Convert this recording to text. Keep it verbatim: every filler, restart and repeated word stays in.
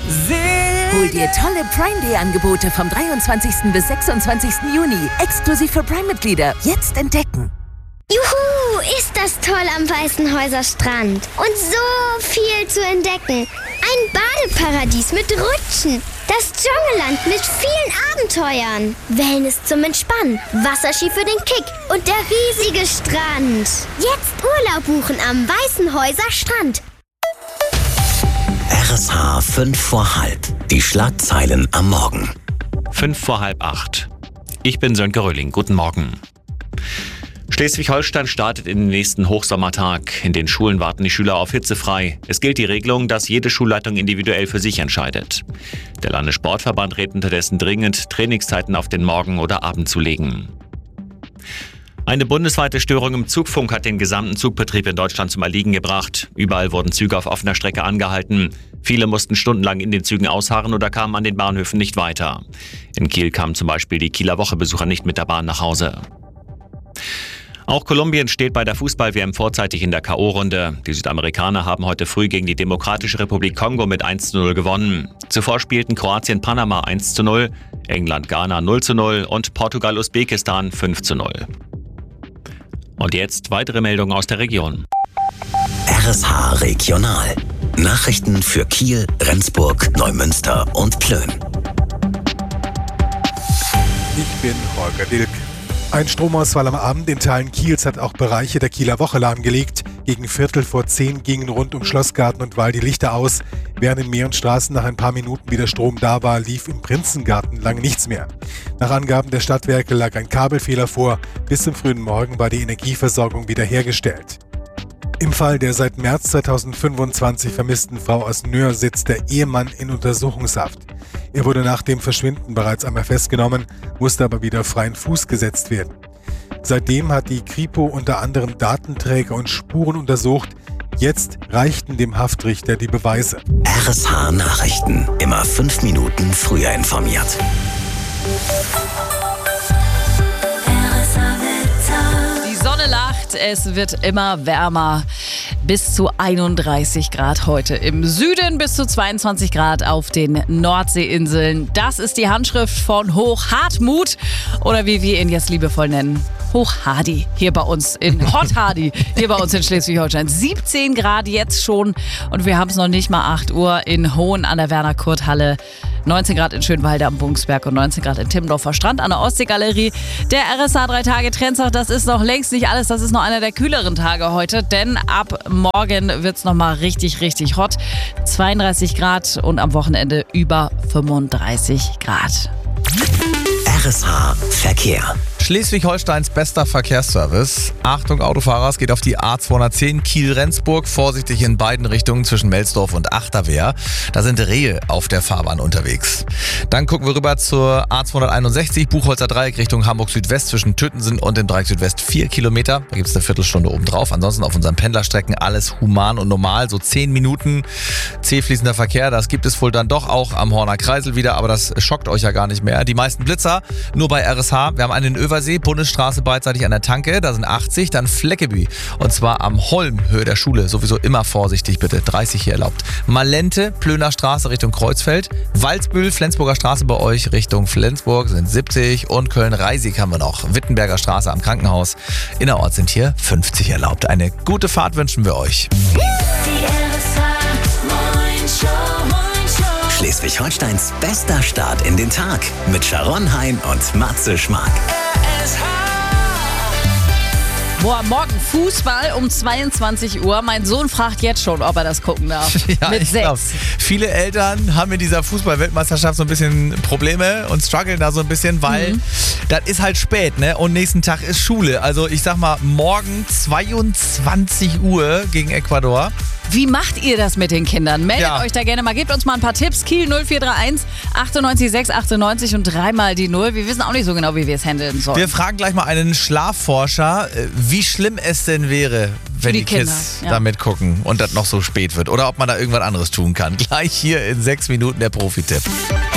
Hol dir tolle Prime Day Angebote vom dreiundzwanzigsten bis sechsundzwanzigsten Juni. Exklusiv für Prime-Mitglieder. Jetzt entdecken. Juhu, ist das toll am Weißenhäuser Strand. Und so viel zu entdecken. Ein Badeparadies mit Rutschen. Das Dschungelland mit vielen Abenteuern. Wellness zum Entspannen. Wasserski für den Kick. Und der riesige Strand. Jetzt Urlaub buchen am Weißenhäuser Strand. R S H fünf vor halb. Die Schlagzeilen am Morgen. Fünf vor halb acht. Ich bin Sönke Röhling. Guten Morgen. Schleswig-Holstein startet in den nächsten Hochsommertag. In den Schulen warten die Schüler auf hitzefrei. Es gilt die Regelung, dass jede Schulleitung individuell für sich entscheidet. Der Landessportverband rät unterdessen dringend, Trainingszeiten auf den Morgen oder Abend zu legen. Eine bundesweite Störung im Zugfunk hat den gesamten Zugbetrieb in Deutschland zum Erliegen gebracht. Überall wurden Züge auf offener Strecke angehalten. Viele mussten stundenlang in den Zügen ausharren oder kamen an den Bahnhöfen nicht weiter. In Kiel kamen zum Beispiel die Kieler Woche-Besucher nicht mit der Bahn nach Hause. Auch Kolumbien steht bei der Fußball-W M vorzeitig in der K O-Runde. Die Südamerikaner haben heute früh gegen die Demokratische Republik Kongo mit eins zu null gewonnen. Zuvor spielten Kroatien Panama eins zu null, England Ghana null zu null und Portugal Usbekistan fünf zu null. Und jetzt weitere Meldungen aus der Region. R S H Regional. Nachrichten für Kiel, Rendsburg, Neumünster und Plön. Ich bin Holger Dilk. Ein Stromausfall am Abend in Teilen Kiels hat auch Bereiche der Kieler Woche lahmgelegt. Gegen Viertel vor zehn gingen rund um Schlossgarten und Wall die Lichter aus. Während in mehreren Straßen nach ein paar Minuten wieder Strom da war, lief im Prinzengarten lange nichts mehr. Nach Angaben der Stadtwerke lag ein Kabelfehler vor. Bis zum frühen Morgen war die Energieversorgung wiederhergestellt. Im Fall der seit März zweitausendfünfundzwanzig vermissten Frau aus Nöhr sitzt der Ehemann in Untersuchungshaft. Er wurde nach dem Verschwinden bereits einmal festgenommen, musste aber wieder freien Fuß gesetzt werden. Seitdem hat die Kripo unter anderem Datenträger und Spuren untersucht. Jetzt reichten dem Haftrichter die Beweise. R S H Nachrichten. Immer fünf Minuten früher informiert. Die Sonne lacht, es wird immer wärmer. Bis zu einunddreißig Grad heute. Im Süden bis zu zweiundzwanzig Grad auf den Nordseeinseln. Das ist die Handschrift von Hochhartmut oder wie wir ihn jetzt liebevoll nennen, Hochhardy. Hier bei uns in Hot Hardy, hier bei uns in Schleswig-Holstein. siebzehn Grad jetzt schon und wir haben es noch nicht mal acht Uhr in Hohen an der Werner-Kurt-Halle. neunzehn Grad in Schönwalde am Bungsberg und neunzehn Grad in Timmendorfer Strand an der Ostseegalerie. Der R S H drei Tage Trendtag, das ist noch längst nicht alles. Das ist noch einer der kühleren Tage heute, denn ab morgen wird es nochmal richtig, richtig hot. zweiunddreißig Grad und am Wochenende über fünfunddreißig Grad. R S H Verkehr. Schleswig-Holsteins bester Verkehrsservice. Achtung Autofahrer, es geht auf die A zweihundertzehn Kiel-Rendsburg. Vorsichtig in beiden Richtungen zwischen Melsdorf und Achterwehr. Da sind Rehe auf der Fahrbahn unterwegs. Dann gucken wir rüber zur A zweihunderteinundsechzig, Buchholzer Dreieck Richtung Hamburg-Südwest zwischen Tüttensen und dem Dreieck Südwest vier Kilometer. Da gibt es eine Viertelstunde obendrauf. Ansonsten auf unseren Pendlerstrecken alles human und normal. So zehn Minuten zäh fließender Verkehr. Das gibt es wohl dann doch auch am Horner Kreisel wieder, aber das schockt euch ja gar nicht mehr. Die meisten Blitzer nur bei R S H. Wir haben einen Översee, Bundesstraße beidseitig an der Tanke, da sind achtzig, dann Fleckeby und zwar am Holm, Höhe der Schule, sowieso immer vorsichtig bitte, dreißig hier erlaubt. Malente, Plöner Straße Richtung Kreuzfeld, Walsbühl, Flensburger Straße bei euch Richtung Flensburg sind siebzig und Köln-Reisig haben wir noch, Wittenberger Straße am Krankenhaus, innerorts sind hier fünfzig erlaubt. Eine gute Fahrt wünschen wir euch. Schleswig-Holsteins bester Start in den Tag mit Sharon Hein und Matze Schmark. Boah, morgen Fußball um zweiundzwanzig Uhr. Mein Sohn fragt jetzt schon, ob er das gucken darf. Ja, Mit ich glaube, viele Eltern haben in dieser Fußball-Weltmeisterschaft so ein bisschen Probleme und strugglen da so ein bisschen, weil mhm. das ist halt spät, ne? Und nächsten Tag ist Schule. Also ich sag mal, morgen zweiundzwanzig Uhr gegen Ecuador. Wie macht ihr das mit den Kindern? Meldet Ja. euch da gerne mal. Gebt uns mal ein paar Tipps. Kiel null vier drei eins achtundneunzig sechs achtundneunzig und dreimal die Null. Wir wissen auch nicht so genau, wie wir es handeln sollen. Wir fragen gleich mal einen Schlafforscher, äh, wie schlimm es denn wäre, wenn die die, Kinder, Kids ja. da mitgucken und das noch so spät wird. Oder ob man da irgendwas anderes tun kann. Gleich hier in sechs Minuten der Profi-Tipp.